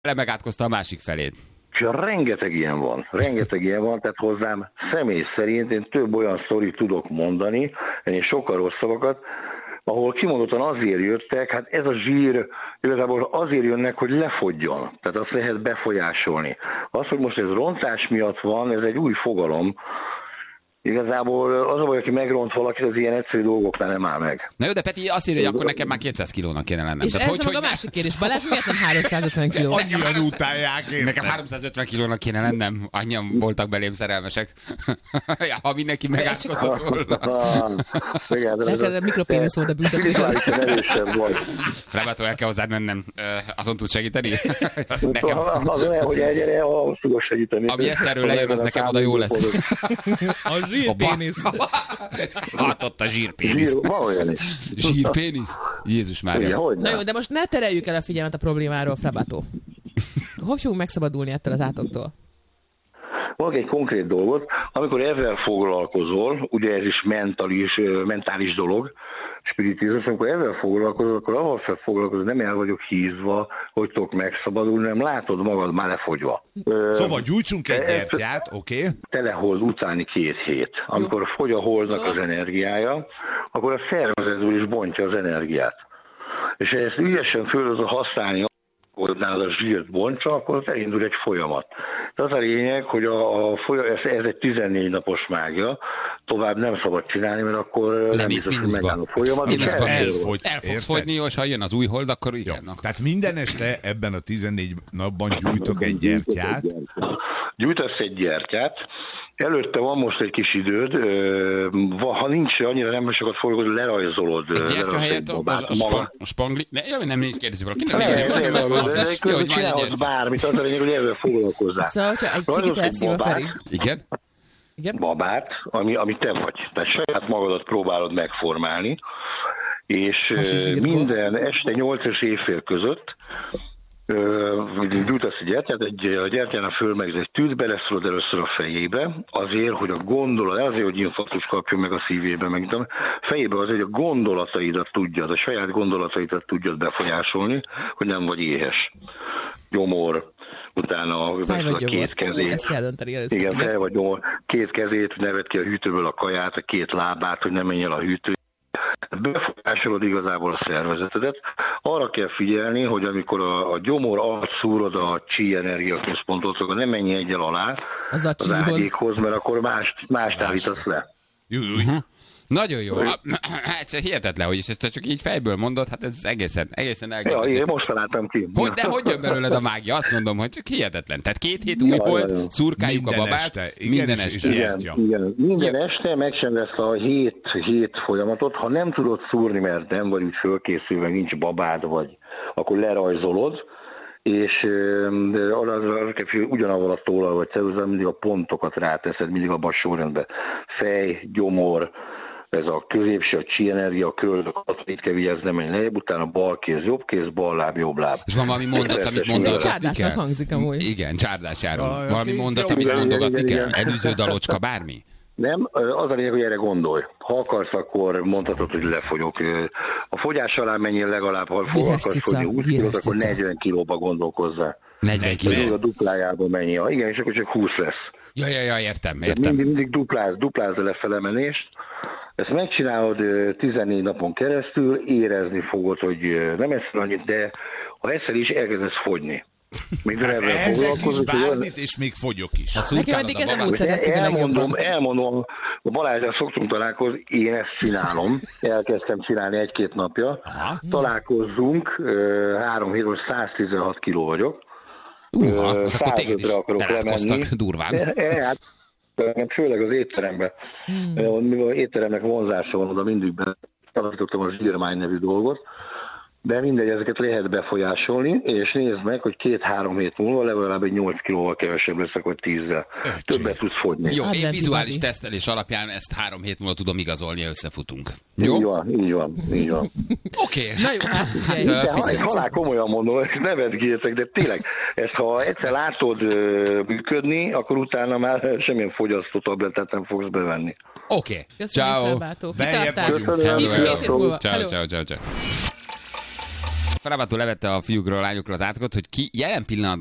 megátkozta a másik felét. És rengeteg ilyen van, tehát hozzám személy szerint én több olyan sztorit tudok mondani, ennél sokkal rosszabbakat, ahol kimondottan azért jöttek, hát ez a zsír igazából azért jönnek, hogy lefogyjon, tehát azt lehet befolyásolni. Az, hogy most ez rontás miatt van, ez egy új fogalom. Igazából az a baj, aki megront valakit, az ilyen egyszerű dolgoknál nem áll meg. Na jó, de Peti azt írja, hogy akkor nekem már 200 kilónak kéne lennem. És ez meg a másik kérdés. Balázs, miért nem 350 kiló? Annyian utálják. Nekem 350 kilónak kéne lennem. Annyian voltak belém szerelmesek. Ja, ha mindenki megátkozott volna. Neked a mikropénisz volt a büntetés. Frebától el kell hozzád mennem. Azon tud segíteni? Nekem... Az olyan, hogy elgyere, ahhoz tudok segíteni. Ami ezt erről lejön, az nekem oda jó lesz. A zsírpénisz. Hát ott a zsírpénisz. Zsírpénisz? Jézus Mária. Na jó, de most ne tereljük el a figyelmet a problémáról, Frabató. Hogy fogunk megszabadulni ettől az átoktól? Valaki egy konkrét dolgot, amikor ezzel foglalkozol, ugye ez is mentális dolog, spiritizmus, amikor ezzel foglalkozol, akkor ahol foglalkozol, nem el vagyok hízva, hogy tudok megszabadulni, nem látod magad már lefogyva. Szóval gyújtsunk egy gyertyát, oké? Telehoz utáni 2 hét. Amikor fogy a holdnak az energiája, akkor a szervezetből is bontja az energiát. És ha ezt ügyesen föl használni, hogy nálad a zsírt bontsa, akkor elindul egy folyamat. De az a lényeg, hogy ez egy 14 napos mágia, tovább nem szabad csinálni, mert akkor nem biztos, hogy megáll a folyamat. El fogsz fogyni, és ha jön az új hold, akkor igen. Jó. Tehát minden este ebben a 14 napban gyújtok egy gyertyát. Gyújtasz egy gyertyát, előtte van most egy kis időd, ha nincs annyira nem sokat foglalkozol, lerajzolod. Egy gyertya helyett a spangli... Nem kérdezni valaki. Csinálod bármit, az a lényeg, hogy ezzel foglalkozzál. Szóval, hogyha egy cigit elszív a Feri. Igen? Babát, ami te vagy. Tehát saját magadat próbálod megformálni, és minden este 8 és évfél között gyújtasz egy gyertyát, a gyertyának fölmegz egy tűt, beleszólod először a fejébe, azért, hogy a gondolat, azért, hogy infarktus kapjon meg a szívébe, meg a fejébe azért, hogy a gondolataidat tudjad, a saját gondolataidat tudjad befolyásolni, hogy nem vagy éhes. Gyomor, utána a 2 kezét. Ezt kell dönteni először. Igen, fel vagy gyomor, 2 kezét, neved ki a hűtőből a kaját, a 2 lábát, hogy ne menj el a hűtő. Befolyásolod igazából a szervezetedet. Arra kell figyelni, hogy amikor a gyomor alatt szúrod a chi energiaközpontot, akkor nem menj egyel alá az ágyékhoz, mert akkor mást állítasz le. Nagyon jó. Egyszer hihetetlen, hogy ezt csak így fejből mondod, hát ez egészen elgondolsz. Ja, én most találtam ki. De hogy jön belőled a mágia? Azt mondom, hogy csak hihetetlen. Tehát 2 hét új volt, szurkáljuk a babát. Minden este. Igen. Minden este megcsinálsz a 7 folyamatot. Ha nem tudod szúrni, mert nem vagy úgy fölkészülve, nincs babád, vagy akkor lerajzolod, és ugyanavval a tollal vagy ceruzával mindig a pontokat ráteszed, mindig abban a sorrendben. Fej, gyomor, ez a középső, a chi energia, a köldök, itt kell vigyázni, nem menj lejjebb, utána bal kéz, jobb láb, jobb láb. És van valami mondat, amit mondogatni kell? Csárdásnak hangzik amúgy. Igen, csárdás járó. Valami mondat, amit mondogatni kell? Előző dalocska, bármi? Nem, az a lényeg, hogy erre gondolj. Ha akarsz, akkor mondhatod, hogy lefogyok. A fogyás alá menjél legalább, ha akarsz fogyni 20 kilót, akkor 40 kilóba gondolkozzál. 40 kiló? A duplájában menjél. Igen, és akkor csak 20 lesz. Ja, értem. Mindig duplázd a lefelemenést. Ezt megcsinálod 14 napon keresztül, érezni fogod, hogy nem eszel annyit, de ha eszel is, elkezdesz fogyni. Elkezdesz bármit, és még fogyok is. Nekem eddig ez nem úgy tetszik a legjobban. Elmondom, a Balázsral szoktunk találkozni, én ezt csinálom, elkezdtem csinálni 1-2 napja. Találkozzunk, 3 hétről 116 kiló vagyok. Az akkor téged is belátkoztak durván. Hát, főleg az étteremben. Mivel az étteremnek vonzása van, oda mindig betartottam a zsírmány nevű dolgot, de mindegy, ezeket lehet befolyásolni, és nézd meg, hogy 2-3 hét múlva legalább egy 8 kilóval kevesebb leszek, vagy 10-zel. Többet tudsz fogyni. Jó, én vizuális tesztelés alapján ezt 3 hét múlva tudom igazolni, összefutunk. Jó? Így van. Oké. Na jó, hát halál komolyan mondom, nevetgéltek, de tényleg, ezt ha egyszer látod működni, akkor utána már semmilyen fogyasztó tablettát nem fogsz bevenni. Oké. Ciao. Ciao. Köszönöm. Ciao. Frabato levette a fiúkról, a lányokról az átkotot, hogy ki jelen pillanatban